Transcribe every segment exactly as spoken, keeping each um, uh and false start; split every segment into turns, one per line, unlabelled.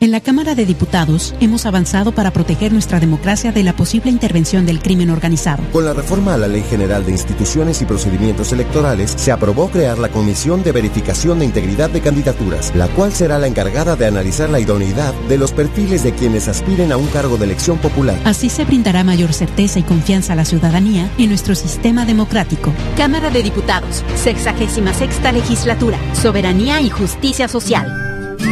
En la Cámara de Diputados hemos avanzado para proteger nuestra democracia de la posible intervención del crimen organizado.
Con la reforma a la Ley General de Instituciones y Procedimientos Electorales, se aprobó crear la Comisión de Verificación de Integridad de Candidaturas, la cual será la encargada de analizar la idoneidad de los perfiles de quienes aspiren a un cargo de elección popular.
Así se brindará mayor certeza y confianza a la ciudadanía en nuestro sistema democrático.
Cámara de Diputados, sexagésima sexta legislatura, soberanía y justicia social.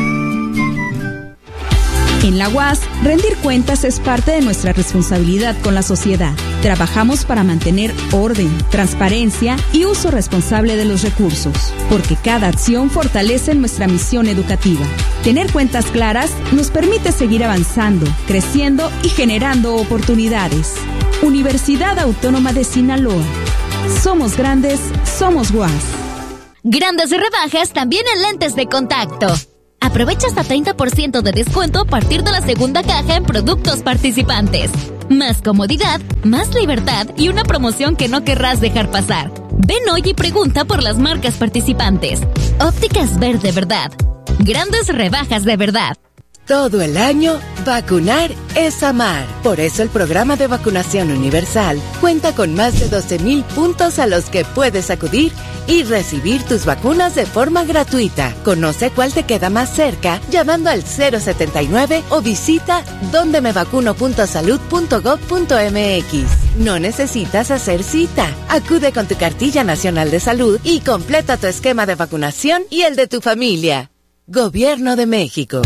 En la U A S, rendir cuentas es parte de nuestra responsabilidad con la sociedad. Trabajamos para mantener orden, transparencia y uso responsable de los recursos, porque cada acción fortalece nuestra misión educativa. Tener cuentas claras nos permite seguir avanzando, creciendo y generando oportunidades. Universidad Autónoma de Sinaloa. Somos grandes, somos U A S.
Grandes rebajas también en lentes de contacto. Aprovecha hasta treinta por ciento de descuento a partir de la segunda caja en productos participantes. Más comodidad, más libertad y una promoción que no querrás dejar pasar. Ven hoy y pregunta por las marcas participantes. Ópticas Verde Verdad. Grandes rebajas de verdad.
Todo el año, vacunar es amar. Por eso el programa de vacunación universal cuenta con más de doce mil puntos a los que puedes acudir y recibir tus vacunas de forma gratuita. Conoce cuál te queda más cerca llamando al cero setenta y nueve o visita donde me vacuno punto salud punto gob punto eme equis. No necesitas hacer cita. Acude con tu cartilla nacional de salud y completa tu esquema de vacunación y el de tu familia. Gobierno de México.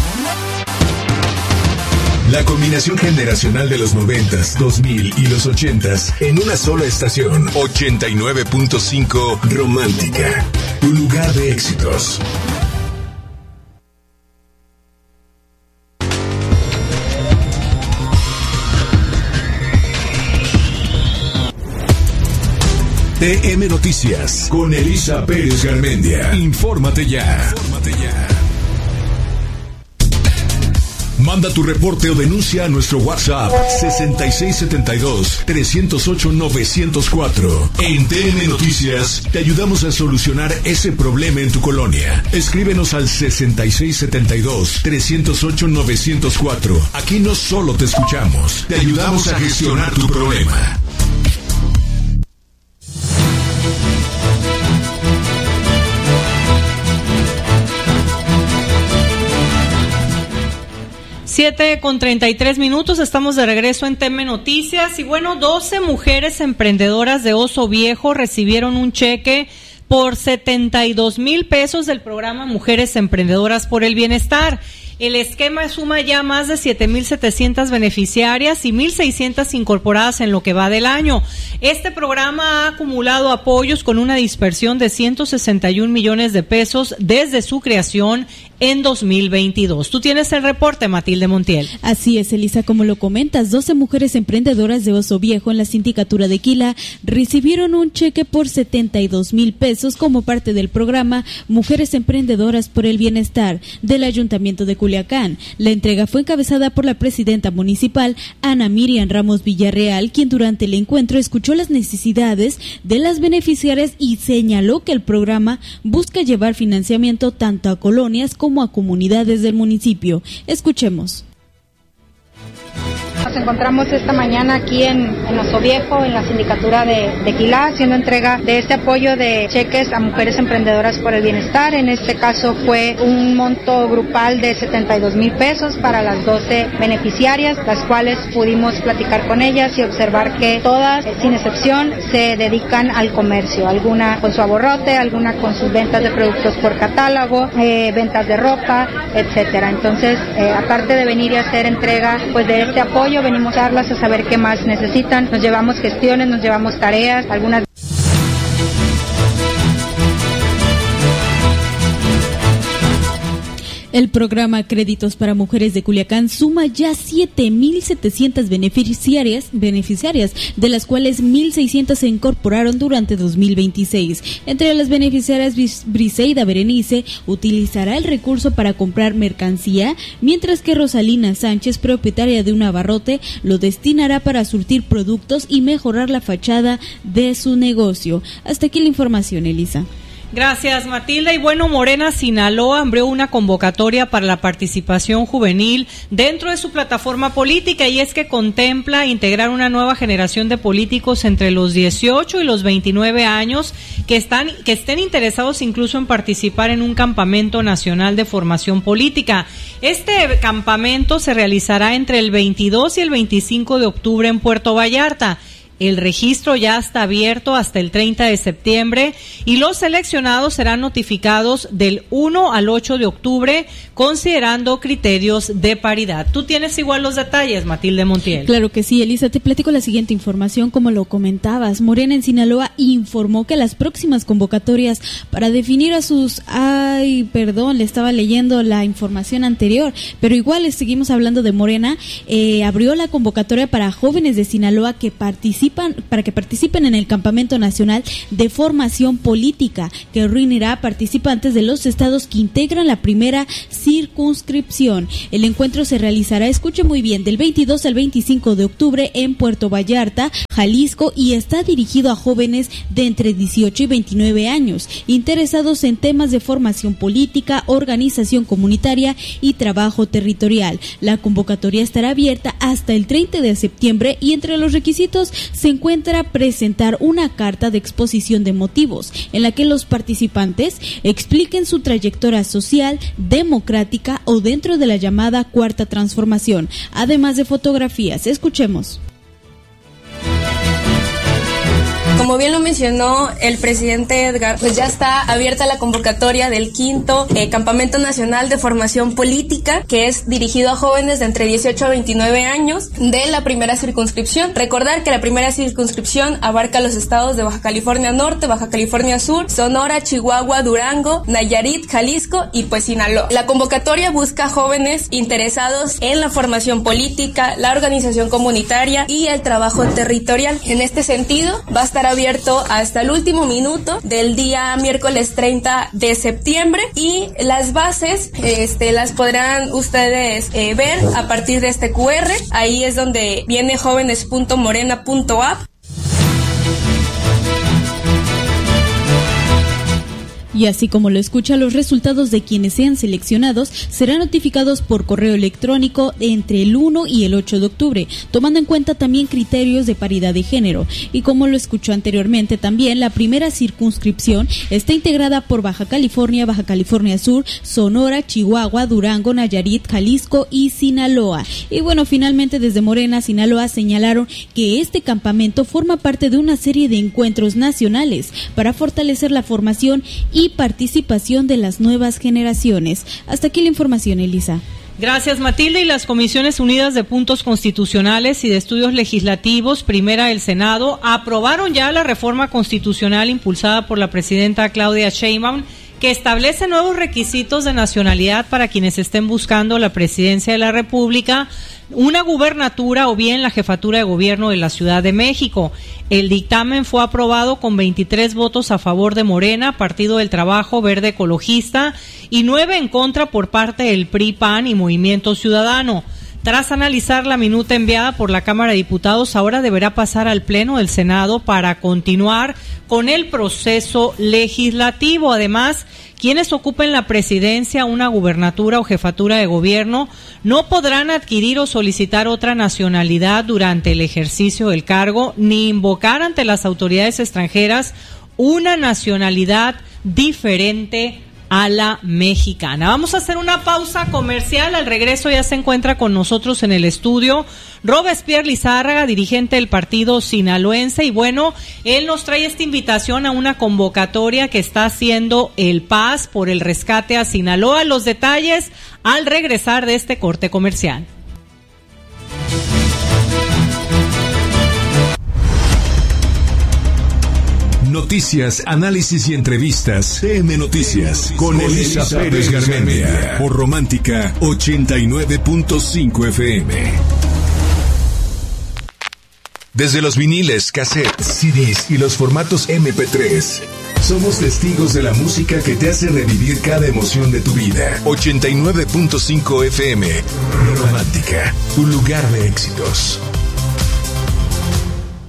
La combinación generacional de los noventas, dos mil y los ochentas en una sola estación. ochenta y nueve punto cinco Romántica, tu lugar de éxitos. T M Noticias con Elisa Pérez Garmendia. Infórmate ya. Infórmate ya. Manda tu reporte o denuncia a nuestro WhatsApp sesenta y seis setenta y dos, trescientos ocho, novecientos cuatro. En T N Noticias te ayudamos a solucionar ese problema en tu colonia. Escríbenos al sesenta y seis setenta y dos, trescientos ocho, novecientos cuatro. Aquí no solo te escuchamos, te ayudamos a gestionar tu problema.
siete con treinta y tres minutos, estamos de regreso en T M Noticias y bueno, doce mujeres emprendedoras de Oso Viejo recibieron un cheque por setenta y dos mil pesos del programa Mujeres Emprendedoras por el Bienestar. El esquema suma ya más de siete mil setecientas beneficiarias y mil seiscientas incorporadas en lo que va del año. Este programa ha acumulado apoyos con una dispersión de ciento sesenta y un millones de pesos desde su creación en dos mil veintidós. Tú tienes el reporte, Matilde Montiel.
Así es, Elisa, como lo comentas, doce mujeres emprendedoras de Oso Viejo en la sindicatura de Quila recibieron un cheque por setenta y dos mil pesos como parte del programa Mujeres Emprendedoras por el Bienestar del Ayuntamiento de Culiacán. La entrega fue encabezada por la presidenta municipal, Ana Miriam Ramos Villarreal, quien durante el encuentro escuchó las necesidades de las beneficiarias y señaló que el programa busca llevar financiamiento tanto a colonias como a comunidades del municipio. Escuchemos.
Nos encontramos esta mañana aquí en, en Oso Viejo, en la sindicatura de, de Quilá, haciendo entrega de este apoyo de cheques a mujeres emprendedoras por el bienestar. En este caso fue un monto grupal de setenta y dos mil pesos para las doce beneficiarias, las cuales pudimos platicar con ellas y observar que todas, sin excepción, se dedican al comercio, alguna con su aborrote, alguna con sus ventas de productos por catálogo, eh, ventas de ropa, etcétera. Entonces, eh, aparte de venir y hacer entrega pues de este apoyo, venimos a darlas a saber qué más necesitan. Nos llevamos gestiones, nos llevamos tareas, algunas.
El programa Créditos para Mujeres de Culiacán suma ya siete mil setecientas beneficiarias, beneficiarias, de las cuales mil seiscientas se incorporaron durante dos mil veintiséis. Entre las beneficiarias, Briseida Berenice utilizará el recurso para comprar mercancía, mientras que Rosalina Sánchez, propietaria de un abarrote, lo destinará para surtir productos y mejorar la fachada de su negocio. Hasta aquí la información, Elisa.
Gracias, Matilda. Y bueno, Morena Sinaloa abrió una convocatoria para la participación juvenil dentro de su plataforma política, y es que contempla integrar una nueva generación de políticos entre los dieciocho y los veintinueve años que están que estén interesados incluso en participar en un campamento nacional de formación política. Este campamento se realizará entre el veintidós y el veinticinco de octubre en Puerto Vallarta. El registro ya está abierto hasta el treinta de septiembre y los seleccionados serán notificados del uno al ocho de octubre considerando criterios de paridad. Tú tienes igual los detalles, Matilde Montiel.
Claro que sí, Elisa, te platico la siguiente información. Como lo comentabas, Morena en Sinaloa informó que las próximas convocatorias para definir a sus... Ay, perdón, le estaba leyendo la información anterior, pero igual les seguimos hablando de Morena. Eh, abrió la convocatoria para jóvenes de Sinaloa que participan para que participen en el Campamento Nacional de Formación Política, que reunirá a participantes de los estados que integran la primera circunscripción. El encuentro se realizará, escuche muy bien, del veintidós al veinticinco de octubre en Puerto Vallarta, Jalisco, y está dirigido a jóvenes de entre dieciocho y veintinueve años, interesados en temas de formación política, organización comunitaria y trabajo territorial. La convocatoria estará abierta hasta el treinta de septiembre y entre los requisitos se encuentra presentar una carta de exposición de motivos en la que los participantes expliquen su trayectoria social, democrática o dentro de la llamada Cuarta Transformación, además de fotografías. Escuchemos.
Como bien lo mencionó el presidente Edgar, pues ya está abierta la convocatoria del quinto eh, Campamento Nacional de Formación Política, que es dirigido a jóvenes de entre dieciocho a veintinueve años de la primera circunscripción. Recordar que la primera circunscripción abarca los estados de Baja California Norte, Baja California Sur, Sonora, Chihuahua, Durango, Nayarit, Jalisco y pues Sinaloa. La convocatoria busca jóvenes interesados en la formación política, la organización comunitaria y el trabajo territorial. En este sentido, va a estar abierto hasta el último minuto del día miércoles treinta de septiembre y las bases este, las podrán ustedes eh, ver a partir de este cu erre. Ahí es donde viene jóvenes punto morena punto app.
Y así como lo escucha, los resultados de quienes sean seleccionados serán notificados por correo electrónico entre el uno y el ocho de octubre, tomando en cuenta también criterios de paridad de género. Y como lo escuchó anteriormente también, la primera circunscripción está integrada por Baja California, Baja California Sur, Sonora, Chihuahua, Durango, Nayarit, Jalisco y Sinaloa. Y bueno, finalmente desde Morena, Sinaloa, señalaron que este campamento forma parte de una serie de encuentros nacionales para fortalecer la formación y y participación de las nuevas generaciones. Hasta aquí la información, Elisa.
Gracias, Matilde. Y las Comisiones Unidas de Puntos Constitucionales y de Estudios Legislativos, primera del Senado, aprobaron ya la reforma constitucional impulsada por la presidenta Claudia Sheinbaum, que establece nuevos requisitos de nacionalidad para quienes estén buscando la presidencia de la República, una gubernatura o bien la jefatura de gobierno de la Ciudad de México. El dictamen fue aprobado con veintitrés votos a favor de Morena, Partido del Trabajo, Verde Ecologista, y nueve en contra por parte del P R I, P A N y Movimiento Ciudadano. Tras analizar la minuta enviada por la Cámara de Diputados, ahora deberá pasar al Pleno del Senado para continuar con el proceso legislativo. Además, quienes ocupen la presidencia, una gubernatura o jefatura de gobierno no podrán adquirir o solicitar otra nacionalidad durante el ejercicio del cargo, ni invocar ante las autoridades extranjeras una nacionalidad diferente a la mexicana. Vamos a hacer una pausa comercial. Al regreso ya se encuentra con nosotros en el estudio Robespierre Lizárraga, dirigente del partido sinaloense, y bueno, él nos trae esta invitación a una convocatoria que está haciendo el P A S por el rescate a Sinaloa. Los detalles al regresar de este corte comercial.
Noticias, análisis y entrevistas. T M Noticias con Elisa Pérez Garmendia por Romántica ochenta y nueve punto cinco F M. Desde los viniles, cassettes, C Ds y los formatos eme pe tres, somos testigos de la música que te hace revivir cada emoción de tu vida. ochenta y nueve punto cinco F M. Romántica, tu lugar de éxitos.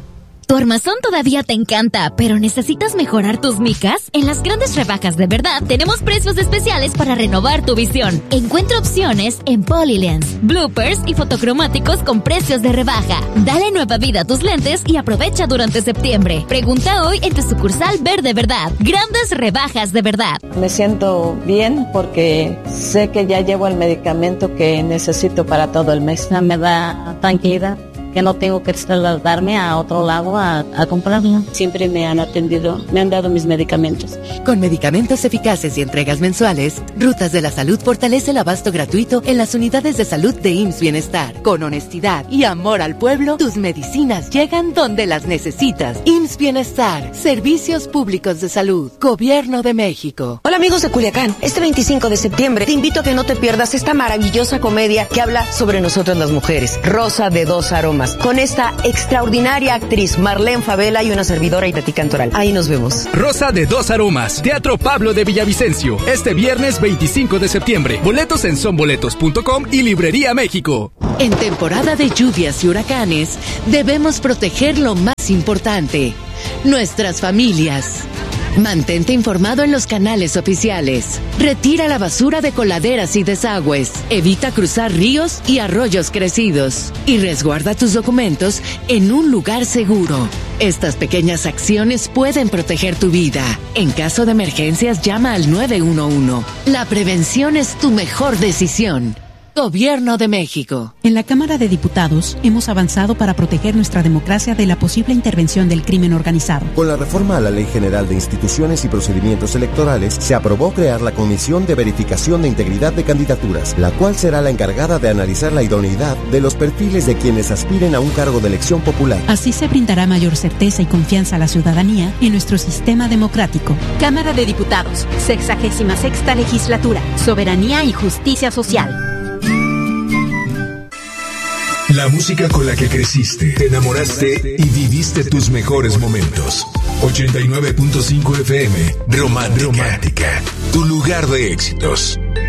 ¿Tu armazón todavía te encanta, pero necesitas mejorar tus micas? En las grandes rebajas de verdad tenemos precios especiales para renovar tu visión. Encuentra opciones en Polylens, bloopers y fotocromáticos con precios de rebaja. Dale nueva vida a tus lentes y aprovecha durante septiembre. Pregunta hoy en tu sucursal Verde Verdad. Grandes rebajas de verdad.
Me siento bien porque sé que ya llevo el medicamento que necesito para todo el mes.
Me da tranquilidad que no tengo que trasladarme a otro lado a, a comprarlo. Siempre me han atendido, me han dado mis medicamentos.
Con medicamentos eficaces y entregas mensuales, Rutas de la Salud fortalece el abasto gratuito en las unidades de salud de I M S S Bienestar. Con honestidad y amor al pueblo, tus medicinas llegan donde las necesitas. I M S S Bienestar, Servicios Públicos de Salud, Gobierno de México.
Hola amigos de Culiacán, este veinticinco de septiembre te invito a que no te pierdas esta maravillosa comedia que habla sobre nosotras las mujeres, Rosa de dos aromas, con esta extraordinaria actriz Marlene Favela y una servidora Itatí Cantoral. Ahí nos vemos.
Rosa de dos aromas, Teatro Pablo de Villavicencio, este viernes veinticinco de septiembre. Boletos en sonboletos punto com y Librería México.
En temporada de lluvias y huracanes, debemos proteger lo más importante, nuestras familias. Mantente informado en los canales oficiales. Retira la basura de coladeras y desagües. Evita cruzar ríos y arroyos crecidos. Y resguarda tus documentos en un lugar seguro. Estas pequeñas acciones pueden proteger tu vida. En caso de emergencias, llama al nueve uno uno. La prevención es tu mejor decisión. Gobierno de México.
En la Cámara de Diputados hemos avanzado para proteger nuestra democracia de la posible intervención del crimen organizado.
Con la reforma a la Ley General de Instituciones y Procedimientos Electorales, se aprobó crear la Comisión de Verificación de Integridad de Candidaturas, la cual será la encargada de analizar la idoneidad de los perfiles de quienes aspiren a un cargo de elección popular.
Así se brindará mayor certeza y confianza a la ciudadanía en nuestro sistema democrático.
Cámara de Diputados, sexagésima sexta legislatura, soberanía y justicia social.
La música con la que creciste, te enamoraste y viviste tus mejores momentos. ochenta y nueve punto cinco F M, Romántica, Romántica, tu lugar de éxitos.